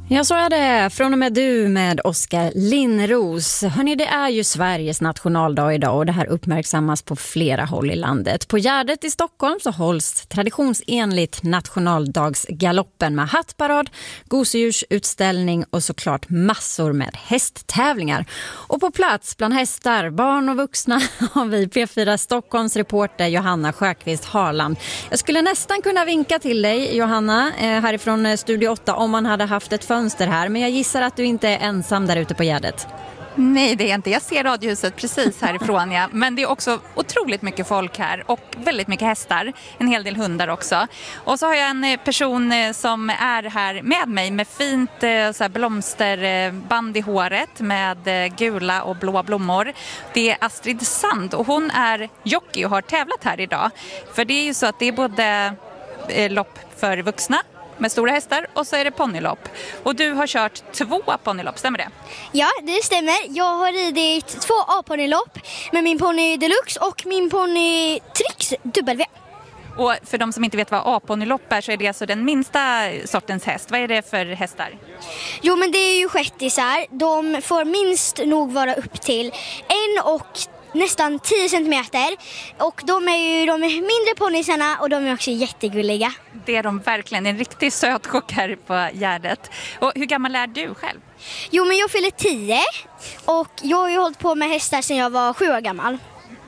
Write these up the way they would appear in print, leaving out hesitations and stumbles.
Ja, så är det. Från och med du med Oskar Linnros. Hörrni, det är ju Sveriges nationaldag idag och det här uppmärksammas på flera håll i landet. På Gärdet i Stockholm så hålls traditionsenligt nationaldagsgaloppen med hattparad, gosedjursutställning och såklart massor med hästtävlingar. Och på plats bland hästar, barn och vuxna har vi P4 Stockholms reporter Johanna Sjöqvist Harland. Jag skulle nästan kunna vinka till dig, Johanna, härifrån Studio 8 om man hade haft ett fönster här, men jag gissar att du inte är ensam där ute på Gärdet. Nej, det är inte. Jag ser radiohuset precis härifrån, ja. Men det är också otroligt mycket folk här och väldigt mycket hästar. En hel del hundar också. Och så har jag en person som är här med mig med fint så här blomsterband i håret med gula och blåa blommor. Det är Astrid Sand och hon är jockey och har tävlat här idag. För det är ju så att det är både lopp för vuxna med stora hästar och så är det ponnylopp. Och du har kört 2 ponnylopp, stämmer det? Ja, det stämmer. Jag har ridit 2 A-ponnylopp med min ponny Deluxe och min ponny Trix W. Och för de som inte vet vad A-ponnylopp är så är det alltså den minsta sortens häst. Vad är det för hästar? Jo, men det är ju shettisar. De får minst nog vara upp till 1 och nästan 10 centimeter. Och de är mindre ponnysarna och de är också jättegulliga. Det är de verkligen. Det är en riktigt söt chock här på Gärdet. Och hur gammal är du själv? Jo, men jag fyller 10 och jag har ju hållit på med hästar sedan jag var 7 år gammal.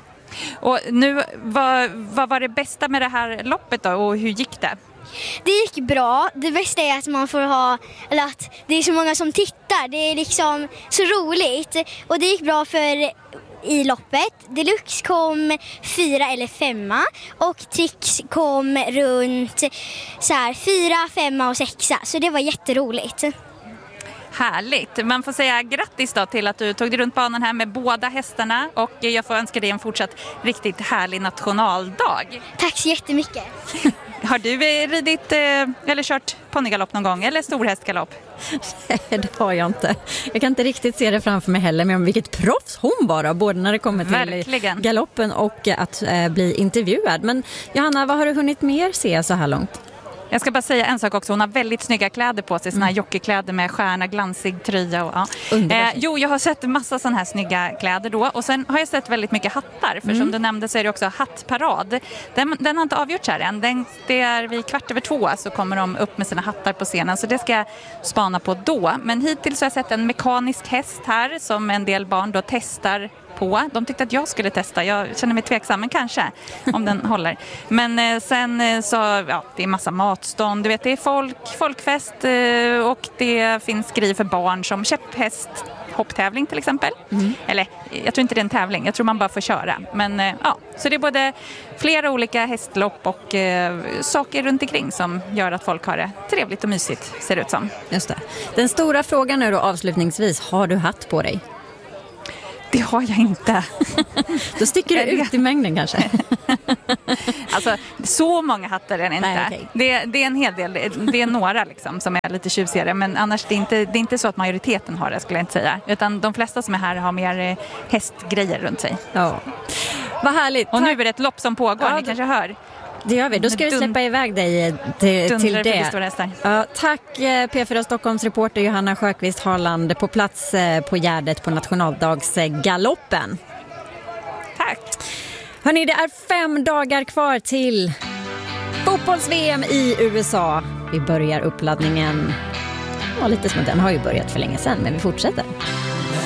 Och nu, vad var det bästa med det här loppet då och hur gick det? Det gick bra. Det bästa är att man får eller att det är så många som tittar. Det är liksom så roligt. Och det gick bra för i loppet. Deluxe kom 4 eller 5 och Trix kom runt så här 4, 5 och 6. Så det var jätteroligt. Härligt. Man får säga grattis då till att du tog dig runt banan här med båda hästarna och jag får önska dig en fortsatt riktigt härlig nationaldag. Tack så jättemycket. Har du ridit eller kört ponnygalopp någon gång eller storhästgalopp? Nej, det har jag inte. Jag kan inte riktigt se det framför mig heller, men vilket proffs hon bara, både när det kommer till verkligen galoppen och att bli intervjuad. Men Johanna, vad har du hunnit mer se så här långt? Jag ska bara säga en sak också. Hon har väldigt snygga kläder på sig. Såna här jockeykläder med stjärna, glansig tröja. Och, ja. Jo, jag har sett massa såna här snygga kläder då. Och sen har jag sett väldigt mycket hattar. För som du nämnde så är det också hattparad. Den har inte avgjorts här än. Det är vid 1:15 så kommer de upp med sina hattar på scenen. Så det ska jag spana på då. Men hittills har jag sett en mekanisk häst här som en del barn då testar på. De tyckte att jag skulle testa. Jag känner mig tveksam, men kanske om den håller. Men sen så, ja, det är massa matstånd. Du vet, det är folkfest och det finns grejer för barn som käpphäst, hopptävling till exempel. Eller, jag tror inte det är en tävling. Jag tror man bara får köra. Men ja, så det är både flera olika hästlopp och saker runt omkring som gör att folk har det trevligt och mysigt, ser det ut som. Just det. Den stora frågan nu då avslutningsvis, har du hatt på dig? Det har jag inte. Då sticker du ut i mängden kanske. Alltså, så många hattar är det inte. Nej, okay. Det är en hel del. Det är några liksom, som är lite tjusigare. Men annars det är inte så att majoriteten har det, skulle jag inte säga. Utan de flesta som är här har mer hästgrejer runt sig. Ja. Vad härligt. Och nu är det ett lopp som pågår, ja, ni kanske hör. Det gör vi. Då ska vi släppa iväg dig till det. Ja, tack P4 Stockholms reporter Johanna Sjöqvist Harland på plats på Gärdet på nationaldagsgaloppen. Tack. Hörrni, det är 5 dagar kvar till fotbolls-VM i USA. Vi börjar uppladdningen. Ja, lite som att den har ju börjat för länge sedan, men vi fortsätter.